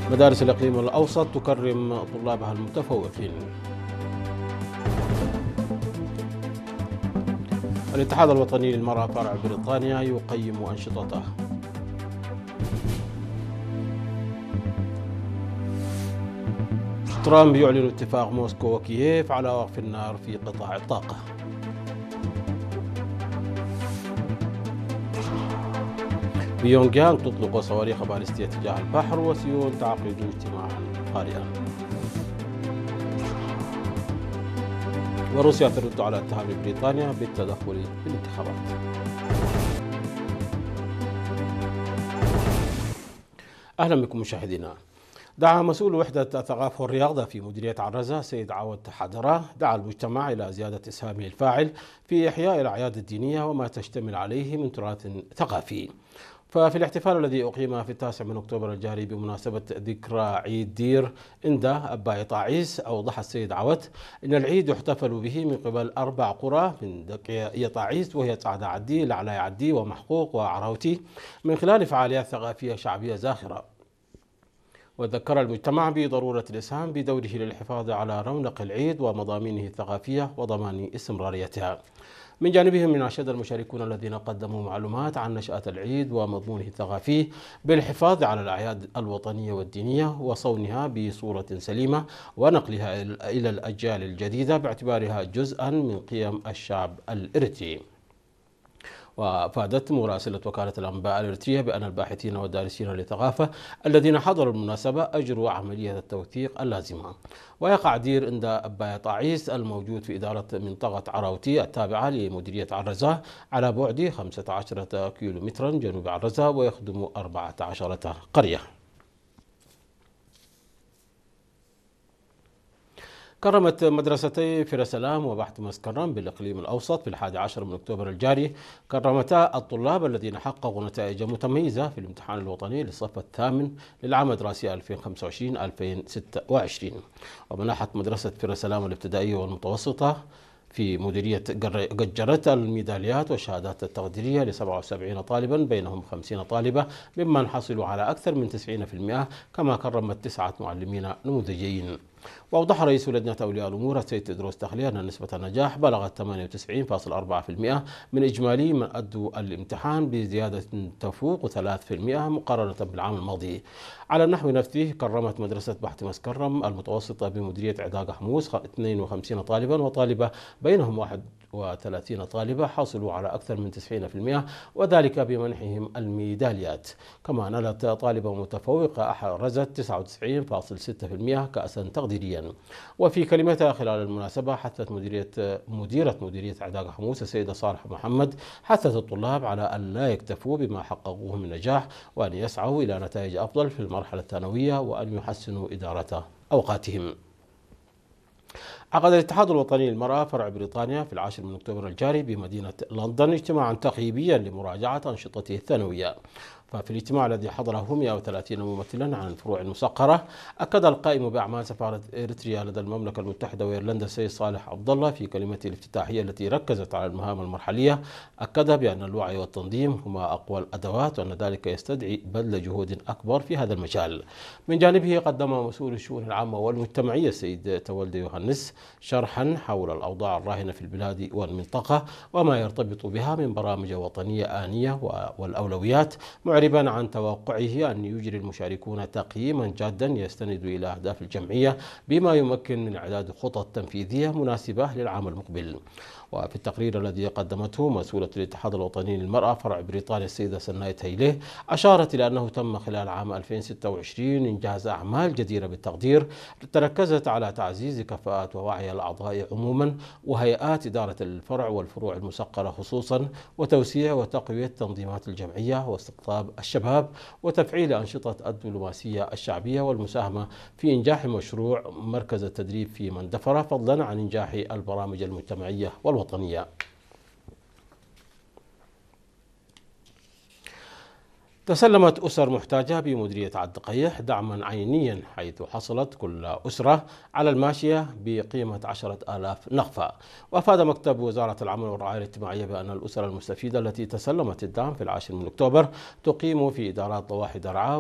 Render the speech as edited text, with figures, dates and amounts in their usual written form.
مدارس الإقليم الأوسط تكرم طلابها المتفوقين. الاتحاد الوطني للمرأة فرع بريطانيا يقيم أنشطته. ترامب يعلن اتفاق موسكو وكييف على وقف النار في قطاع الطاقة. بيونغ يانغ تطلق صواريخ باليستية تجاه البحر، وسيول تعقد اجتماعا طارئا. وروسيا ترد على اتهام بريطانيا بالتدخل في الانتخابات. أهلا بكم مشاهدينا. دعا مسؤول وحدة الثقافة والرياضة في مديرية عرزة سيد عوض حدرة المجتمع إلى زيادة إسهامه الفاعل في إحياء الأعياد الدينية وما تشتمل عليه من تراث ثقافي. ففي الاحتفال الذي أقيم في 9 من أكتوبر الجاري بمناسبة ذكرى عيد دير إندا أبا يطاعيس، أوضح السيد عوض أن العيد يحتفل به من قبل 4 قرى من يطاعيس، وهي صعدة عدي، لعلاي عدي، ومحقوق، وعراوتي، من خلال فعاليات ثقافية شعبية زاخرة. وذكر المجتمع بضرورة الإسهام بدوره للحفاظ على رونق العيد ومضامينه الثقافية وضمان استمراريتها. من جانبهم ناشد المشاركون الذين قدموا معلومات عن نشأة العيد ومضمونه الثقافي بالحفاظ على الأعياد الوطنية والدينية وصونها بصورة سليمة ونقلها إلى الأجيال الجديدة باعتبارها جزءا من قيم الشعب الإريتري. وأفادت مراسلة وكالة الأنباء الإريترية بأن الباحثين والدارسين للثقافة الذين حضروا المناسبة أجروا عملية التوثيق اللازمة. ويقع دير إند أبا يطاعيس الموجود في إدارة منطقة عراوتي التابعة لمديرية عرزة على بعد 15 كيلومترا جنوب عرزة، ويخدم 14 قرية. كرمت مدرستي فرسلام وبحت مسكرم بالإقليم الأوسط في 11 من أكتوبر الجاري كرمتا الطلاب الذين حققوا نتائج متميزة في الامتحان الوطني للصف الثامن للعام الدراسي 2025-2026. ومنحت مدرسة فرسلام الابتدائية والمتوسطة في مديرية قجرت الميداليات والشهادات التقديرية ل 77 طالبا، بينهم 50 طالبة ممن حصلوا على أكثر من 90%، كما كرمت 9 معلمين نموذجيين. وأوضح رئيس لجنة أولياء الأمور السيد تدروس تخلية أن نسبة النجاح بلغت 98.4% من إجمالي من أدوا الامتحان، بزيادة تفوق 3% مقارنة بالعام الماضي. على النحو نفسه كرمت مدرسة بحت مسكرم المتوسطة بمديرية عداقة حموس 52 طالبا وطالبة، بينهم 31 طالبة حصلوا على أكثر من 90%، وذلك بمنحهم الميداليات. كما نالت طالبة متفوقة أحرزت 99.6% كأسا تقديريا. وفي كلمتها خلال المناسبة حثت مديرة مديرية عداقة حموس السيدة صالح محمد حثت الطلاب على أن لا يكتفوا بما حققوه من نجاح، وأن يسعوا إلى نتائج أفضل في المرحلة الثانوية، وأن يحسنوا إدارة أوقاتهم. عقد الاتحاد الوطني للمرأة فرع بريطانيا في 10 من أكتوبر الجاري بمدينة لندن اجتماعا تقريبيا لمراجعة أنشطته الثانوية. ففي الاجتماع الذي حضره 130 ممثلا عن الفروع المسقرة، أكد القائم بأعمال سفارة إريتريا لدى المملكة المتحدة وإيرلندا السيد صالح عبد الله في كلمته الافتتاحية التي ركزت على المهام المرحلية، أكد بأن الوعي والتنظيم هما أقوى الأدوات، وأن ذلك يستدعي بذل جهود أكبر في هذا المجال. من جانبه قدم مسؤول الشؤون العامة والمجتمعية السيد تولد يوهانس شرحا حول الأوضاع الراهنة في البلاد والمنطقة وما يرتبط بها من برامج وطنية آنية والأولويات، معربا عن توقعه أن يجري المشاركون تقييما جادا يستند إلى أهداف الجمعية بما يمكن من إعداد خطط تنفيذية مناسبة للعام المقبل. وفي التقرير الذي قدمته مسؤولة الاتحاد الوطني للمرأة فرع بريطانيا السيدة سناية هيليه، أشارت إلى أنه تم خلال عام 2026 إنجاز أعمال جديرة بالتقدير تركزت على تعزيز كفاءات ووعي الأعضاء عموما، وهيئات إدارة الفرع والفروع المسقرة خصوصا، وتوسيع وتقوية تنظيمات الجمعية، واستقطاب الشباب، وتفعيل أنشطة الدبلوماسية الشعبية، والمساهمة في إنجاح مشروع مركز التدريب في مندفرة، فضلا عن إنجاح البرامج المجتمعية والوطنية. تسلمت أسر محتاجة بمديرية عد قيح دعما عينيا، حيث حصلت كل أسرة على الماشية بقيمة 10,000 نقفة. وأفاد مكتب وزارة العمل والرعاية الاجتماعية بأن الأسر المستفيدة التي تسلمت الدعم في 10 من أكتوبر تقيم في إدارات ضواحي درعا